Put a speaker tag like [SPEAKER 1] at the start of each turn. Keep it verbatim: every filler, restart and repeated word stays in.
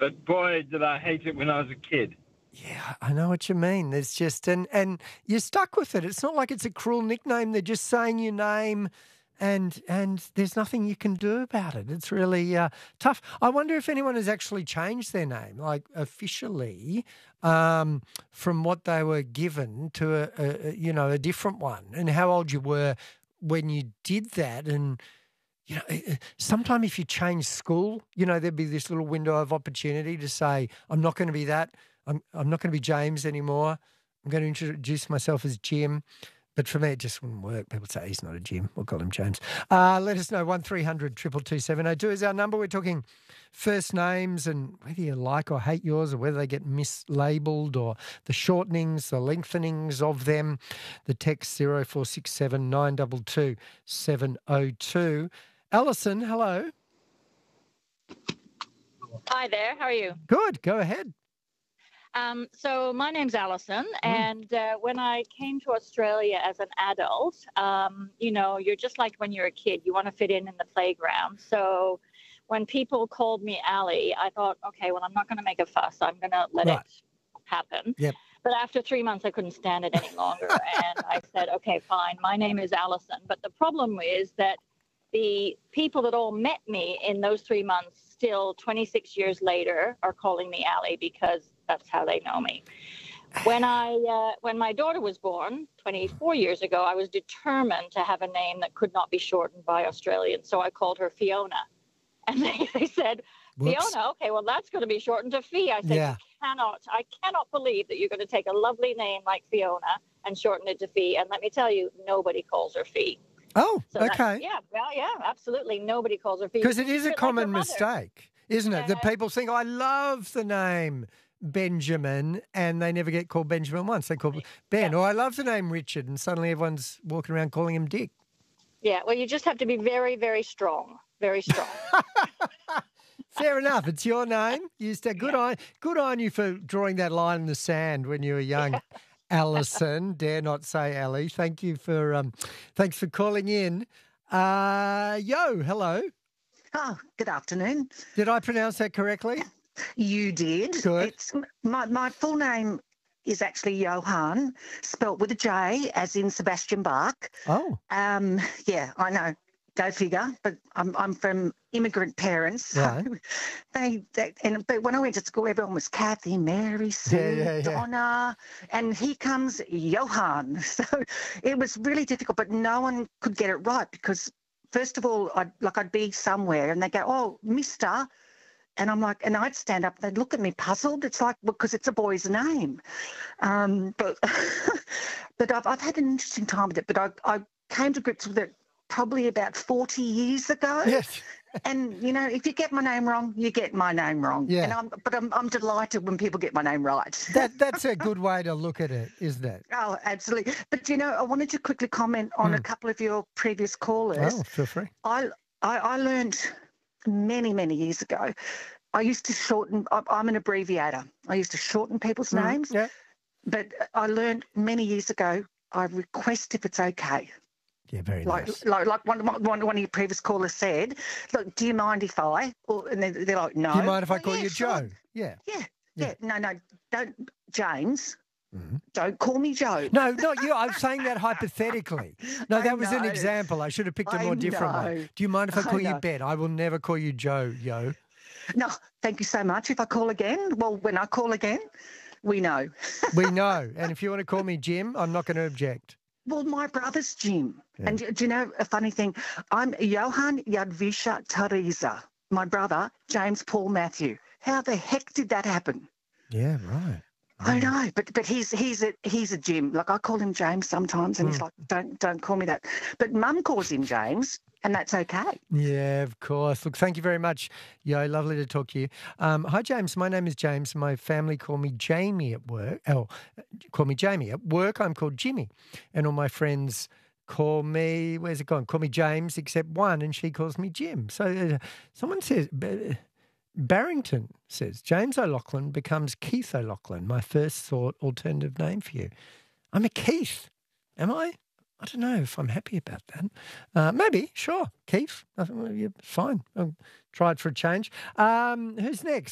[SPEAKER 1] but boy, did I hate it when I was a kid.
[SPEAKER 2] Yeah, I know what you mean. There's just, and, and you're stuck with it. It's not like it's a cruel nickname. They're just saying your name and and there's nothing you can do about it. It's really uh, tough. I wonder if anyone has actually changed their name, like officially, um, from what they were given to a, a, you know, a different one, and how old you were when you did that. And, you know, sometimes if you change school, you know, there'd be this little window of opportunity to say, I'm not going to be that. I'm I'm not going to be James anymore. I'm going to introduce myself as Jim. But for me, it just wouldn't work. People say he's not a Jim. We'll call him James. Uh, let us know. one three hundred two two two seven oh two is our number. We're talking first names and whether you like or hate yours or whether they get mislabelled or the shortenings, the lengthenings of them. The text zero four six seven nine two two seven oh two. Alison, hello.
[SPEAKER 3] Hi there. How are you?
[SPEAKER 2] Good. Go ahead.
[SPEAKER 3] Um, so my name's Alison, and uh, when I came to Australia as an adult, um, you know, you're just like when you're a kid. You want to fit in in the playground. So when people called me Ali, I thought, okay, well, I'm not going to make a fuss. I'm going to let
[SPEAKER 2] Right.
[SPEAKER 3] it happen.
[SPEAKER 2] Yep.
[SPEAKER 3] But after three months, I couldn't stand it any longer, and I said, okay, fine. My name is Alison. But the problem is that the people that all met me in those three months, still twenty-six years later, are calling me Ali because that's how they know me. When I, uh, when my daughter was born twenty-four years ago, I was determined to have a name that could not be shortened by Australians. So I called her Fiona. And they, they said,
[SPEAKER 2] Whoops.
[SPEAKER 3] Fiona, okay, well, that's going to be shortened to Fee. I said,
[SPEAKER 2] Yeah.
[SPEAKER 3] you cannot, I cannot believe that you're going to take a lovely name like Fiona and shorten it to Fee. And let me tell you, nobody calls her Fee.
[SPEAKER 2] Oh,
[SPEAKER 3] So that-
[SPEAKER 2] okay.
[SPEAKER 3] yeah, well, yeah, absolutely. Nobody calls her Fee.
[SPEAKER 2] Because it is a
[SPEAKER 3] Bit like her
[SPEAKER 2] common
[SPEAKER 3] mother.
[SPEAKER 2] mistake, isn't it? That
[SPEAKER 3] Yeah.
[SPEAKER 2] people think, I love the name Benjamin, and they never get called Benjamin once. They call Ben.
[SPEAKER 3] Yeah.
[SPEAKER 2] Or I love the name Richard, and suddenly everyone's walking around calling him Dick.
[SPEAKER 3] Yeah, well, you just have to be very, very strong, very strong.
[SPEAKER 2] Fair enough. It's your name. You used to, good on good on you for drawing that line in the sand when you were young. Alison, dare not say Ali. Thank you for um, thanks for calling in. Uh, yo, hello.
[SPEAKER 4] Oh, good afternoon.
[SPEAKER 2] Did I pronounce that correctly?
[SPEAKER 4] You did.
[SPEAKER 2] Good.
[SPEAKER 4] It's my my full name is actually Johan, spelt with a J, as in Sebastian Bach.
[SPEAKER 2] Oh,
[SPEAKER 4] Um, yeah, I know. Go figure. But I'm I'm from immigrant parents. So
[SPEAKER 2] Right.
[SPEAKER 4] they, they and but when I went to school, everyone was Kathy, Mary, Sue,
[SPEAKER 2] yeah, yeah.
[SPEAKER 4] Donna, and here comes Johan. So it was really difficult, but no one could get it right because first of all, I'd like I'd be somewhere and they go, "Oh, Mister." And I'm like, and I'd stand up, they'd look at me puzzled. It's like, because it's a boy's name. Um, but but I've, I've had an interesting time with it. But I, I came to grips with it probably about forty years ago.
[SPEAKER 2] yes.
[SPEAKER 4] And, you know, if you get my name wrong, you get my name wrong.
[SPEAKER 2] Yeah.
[SPEAKER 4] And I'm, but I'm, I'm delighted when people get my name right.
[SPEAKER 2] That that's a good way to look at it, isn't it?
[SPEAKER 4] Oh, absolutely. But, you know, I wanted to quickly comment on a couple of your previous callers.
[SPEAKER 2] Oh, feel free.
[SPEAKER 4] I, I, I learned many, many years ago, I used to shorten, I, I'm an abbreviator. I used to shorten people's
[SPEAKER 2] Mm,
[SPEAKER 4] names,
[SPEAKER 2] yeah.
[SPEAKER 4] but I learned many years ago, I request if it's okay.
[SPEAKER 2] Yeah, very
[SPEAKER 4] Like,
[SPEAKER 2] nice.
[SPEAKER 4] like, like one, one, one of your previous callers said, look, do you mind if I, or, and they're, they're like, no.
[SPEAKER 2] Do you mind if I
[SPEAKER 4] Well,
[SPEAKER 2] call
[SPEAKER 4] yeah,
[SPEAKER 2] you
[SPEAKER 4] sure.
[SPEAKER 2] Joe? Yeah.
[SPEAKER 4] Yeah,
[SPEAKER 2] Yeah.
[SPEAKER 4] yeah, no, no, don't, James,
[SPEAKER 2] Mhm.
[SPEAKER 4] don't call me Joe.
[SPEAKER 2] No, not you. I'm saying that hypothetically. No,
[SPEAKER 4] I
[SPEAKER 2] that was an
[SPEAKER 4] know.
[SPEAKER 2] example. I should have picked a
[SPEAKER 4] I
[SPEAKER 2] more different one.
[SPEAKER 4] know.
[SPEAKER 2] Do you mind if I
[SPEAKER 4] I
[SPEAKER 2] call you
[SPEAKER 4] know.
[SPEAKER 2] Ben? I will never call you Joe, yo.
[SPEAKER 4] No, thank you so much. If I call again, well, when I call again, we know.
[SPEAKER 2] We know. And if you want to call me Jim, I'm not going to object.
[SPEAKER 4] Well, my brother's Jim.
[SPEAKER 2] Yeah.
[SPEAKER 4] And do do you know a funny thing? I'm Johan Yadvisha Teresa. My brother, James Paul Matthew. How the heck did that happen?
[SPEAKER 2] Yeah, right.
[SPEAKER 4] I know, but but he's he's a he's a Jim. Like I call him James sometimes, and he's
[SPEAKER 2] Hmm.
[SPEAKER 4] like, don't don't call me that. But Mum calls him James, and that's okay.
[SPEAKER 2] Yeah, of course. Look, thank you very much. Yo, lovely to talk to you. Um, hi, James. My name is James. My family call me Jamie at work. Oh, call me Jamie. At work, I'm called Jimmy. And all my friends call me, where's it gone? Call me James, except one, and she calls me Jim. So uh, someone says, Ba- Barrington says, James O'Loughlin becomes Keith O'Loughlin. My first thought alternative name for you. I'm a Keith. Am I? I don't know if I'm happy about that. Uh, maybe, sure. Keith, I think, well, yeah, fine. I'll try it for a change. Um, who's next?